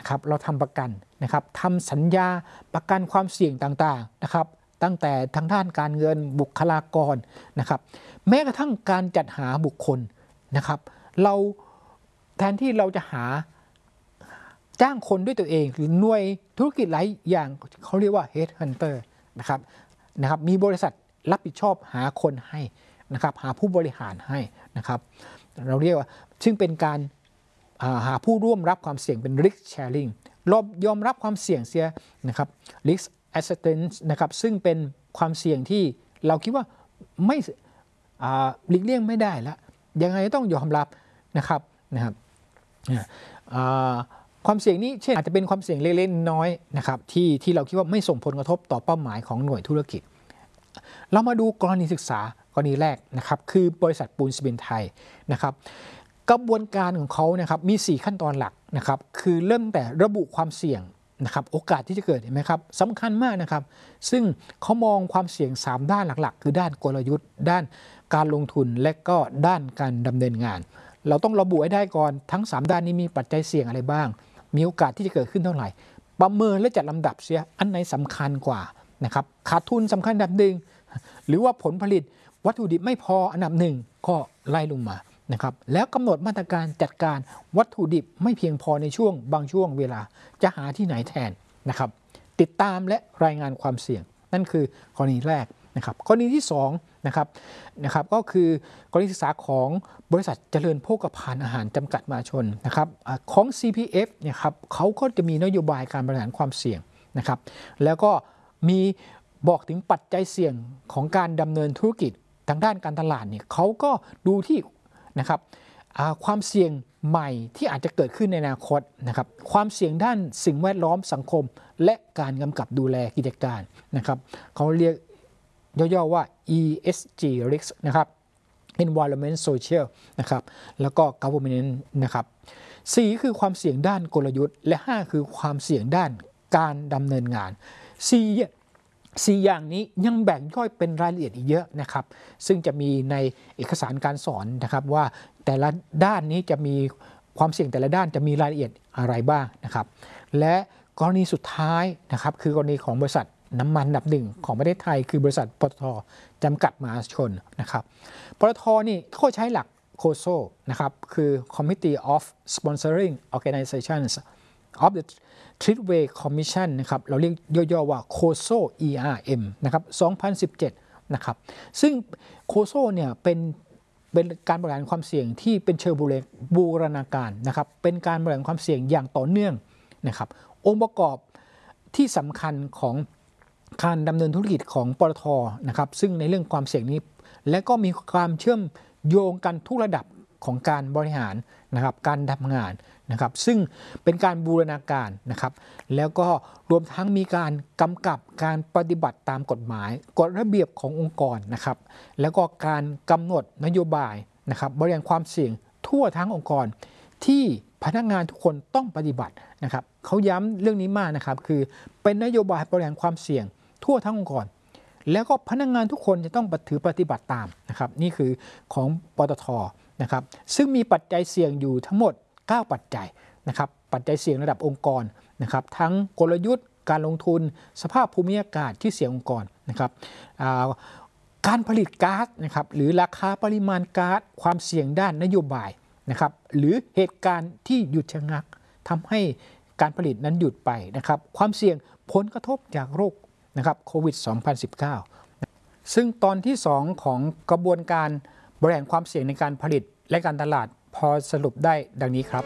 นะครับเราทำประกันนะครับทำสัญญาประกันความเสี่ยงต่างๆนะครับตั้งแต่ทางด้านการเงินบุคลากรนะครับแม้กระทั่งการจัดหาบุคคลนะครับเราแทนที่เราจะจ้างคนด้วยตัวเองหรือหน่วยธุรกิจหลายอย่างเขาเรียกว่า Headhunter นะครับมีบริษัทรับผิดชอบหาคนให้นะครับหาผู้บริหารให้นะครับเราเรียกว่าซึ่งเป็นการหาผู้ร่วมรับความเสี่ยงเป็น risk sharing เรายอมรับความเสี่ยงเสียนะครับ risk acceptance นะครับซึ่งเป็นความเสี่ยงที่เราคิดว่าไม่หลีกเลี่ยงไม่ได้แล้วยังไงต้องยอมรับนะครับความเสี่ยงนี้เช่นอาจจะเป็นความเสี่ยงเล็กๆน้อยๆนะครับที่เราคิดว่าไม่ส่งผลกระทบต่อเป้าหมายของหน่วยธุรกิจเรามาดูกรณีศึกษากรณีแรกนะครับคือบริษัทปูนซีเมนต์ไทยนะครับกระบวนการของเขานะครับมี4ขั้นตอนหลักนะครับคือเริ่มแต่ระบุความเสี่ยงนะครับโอกาสที่จะเกิดเห็นไหมครับสำคัญมากนะครับซึ่งเขามองความเสี่ยง3ด้านหลักๆคือด้านกลยุทธ์ด้านการลงทุนและก็ด้านการดำเนินงานเราต้องระบุให้ได้ก่อนทั้ง3ด้านนี้มีปัจจัยเสี่ยงอะไรบ้างมีโอกาสที่จะเกิดขึ้นเท่าไหร่ประเมินและจัดลำดับเสียอันไหนสำคัญกว่านะครับขาดทุนสำคัญอันดับหนึ่งหรือว่าผลผลิตวัตถุดิบไม่พออันดับหนึ่งก็ไล่ลงมานะครับแล้วกำหนดมาตรการจัดการวัตถุดิบไม่เพียงพอในบางช่วงเวลาจะหาที่ไหนแทนนะครับติดตามและรายงานความเสี่ยงนั่นคือกรณีแรกนะครับกรณีที่2นะครับก็คือกรณีศึกษาของบริษัทเจริญโภคภัณฑ์อาหารจำกัดมหาชนนะครับของ CPF เนี่ยครับเขาก็จะมีนโยบายการบริหารความเสี่ยงนะครับแล้วก็มีบอกถึงปัจจัยเสี่ยงของการดำเนินธุรกิจทางด้านการตลาดเนี่ยเขาก็ดูที่นะครับความเสี่ยงใหม่ที่อาจจะเกิดขึ้นในอนาคตนะครับความเสี่ยงด้านสิ่งแวดล้อมสังคมและการกำกับดูแลกิจการนะครับเขาเรียกย่อๆว่า ESG risk นะครับ environment social นะครับแล้วก็ governance นะครับ4คือความเสี่ยงด้านกลยุทธ์และ5คือความเสี่ยงด้านการดำเนินงาน4อย่างนี้ยังแบ่งย่อยเป็นรายละเอียดอีกเยอะนะครับซึ่งจะมีในเอกสารการสอนนะครับว่าแต่ละด้านนี้จะมีความเสี่ยงแต่ละด้านจะมีรายละเอียดอะไรบ้างนะครับและกรณีสุดท้ายนะครับคือกรณีของบริษัทน้ำมันอันดับหนึ่งของประเทศไทยคือบริษัทปตท.จำกัดมหาชนนะครับปตท.นี่เขาใช้หลักโคโซนะครับคือ Committee of Sponsoring Organizations of the Threadway Commission นะครับเราเรียกย่อๆว่าโคโซ ERM นะครับ2017นะครับซึ่งโคโซเนี่ยเป็นการบริหารความเสี่ยงที่เป็นเชิงบูรณาการนะครับเป็นการบริหารความเสี่ยงอย่างต่อเนื่องนะครับองค์ประกอบที่สำคัญของการดำเนินธุรกิจของปตท.นะครับซึ่งในเรื่องความเสี่ยงนี้และก็มีความเชื่อมโยงกันทุกระดับของการบริหารนะครับการทำงานนะครับซึ่งเป็นการบูรณาการนะครับแล้วก็รวมทั้งมีการกำกับการปฏิบัติตามกฎหมายกฎระเบียบขององค์กรนะครับแล้วก็การกำหนดนโยบายนะครับบริหารความเสี่ยงทั่วทั้งองค์กรที่พนักงานทุกคนต้องปฏิบัตินะครับเขาย้ำเรื่องนี้มากนะครับคือเป็นนโยบายบริหารความเสี่ยงทั่วทั้งองค์กรแล้วก็พนักงานทุกคนจะต้องปฏิบัติตามนะครับนี่คือของปตท.นะครับซึ่งมีปัจจัยเสี่ยงอยู่ทั้งหมด9ปัจจัยนะครับปัจจัยเสี่ยงระดับองค์กรนะครับทั้งกลยุทธ์การลงทุนสภาพภูมิอากาศที่เสี่ยงองค์กรนะครับการผลิตก๊าซนะครับหรือราคาปริมาณก๊าซความเสี่ยงด้านนโยบายนะครับหรือเหตุการณ์ที่หยุดชะงักทำให้การผลิตนั้นหยุดไปนะครับความเสี่ยงผลกระทบจากโรคนะครับโควิด 2019 ซึ่งตอนที่2ของกระบวนการบริหารความเสี่ยงในการผลิตและการตลาดพอสรุปได้ดังนี้ครับ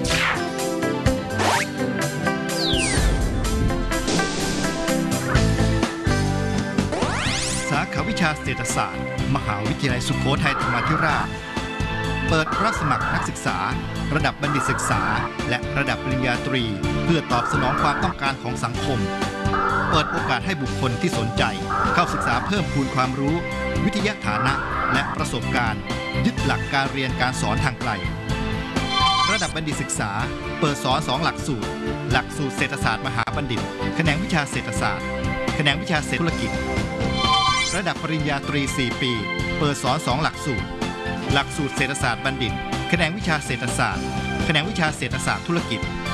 สาขาวิชาเศรษฐศาสตร์มหาวิทยาลัยสุโขทัยธรรมาธิราชเปิดรับสมัครนักศึกษาระดับบัณฑิตศึกษาและระดับปริญญาตรีเพื่อตอบสนองความต้องการของสังคมเปิดโอกาสให้บุคคลที่สนใจเข้าศึกษาเพิ่มพูนความรู้วิทยาฐานะและประสบการณ์ยึดหลักการเรียนการสอนทางไกลระดับบัณฑิตศึกษาเปิดสอน2หลักสูตรหลักสูตรเศรษฐศาสตร์มหาบัณฑิตแขนงวิชาเศรษฐศาสตร์แขนงวิชาเศรษฐธุรกิจระดับปริญญาตรี4ปีเปิดสอน2หลักสูตรหลักสูตรเศรษฐศาสตร์บัณฑิตแขนงวิชาเศรษฐศาสตร์แขนงวิชาเศรษฐศาสตร์ธุรกิจ